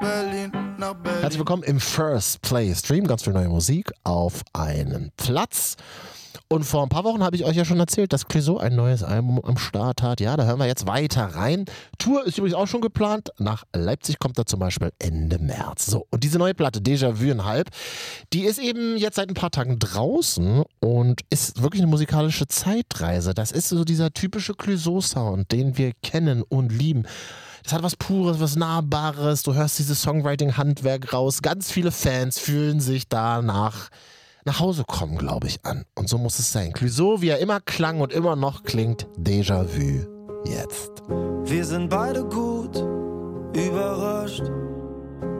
Berlin, nach Berlin. Herzlich willkommen im First Play Stream. Ganz viel neue Musik auf einen Platz. Und vor ein paar Wochen habe ich euch ja schon erzählt, dass Clouseau ein neues Album am Start hat. Ja, da hören wir jetzt weiter rein. Tour ist übrigens auch schon geplant. Nach Leipzig kommt er zum Beispiel Ende März. So, und diese neue Platte, Déjà-vu ein halb, die ist eben jetzt seit ein paar Tagen draußen und ist wirklich eine musikalische Zeitreise. Das ist so dieser typische Clouseau-Sound, den wir kennen und lieben. Das hat was Pures, was Nahbares. Du hörst dieses Songwriting-Handwerk raus. Ganz viele Fans fühlen sich danach nach Hause kommen, glaube ich, an. Und so muss es sein. Clouseau, wie er immer klang und immer noch klingt, Déjà-vu jetzt. Wir sind beide gut überrascht.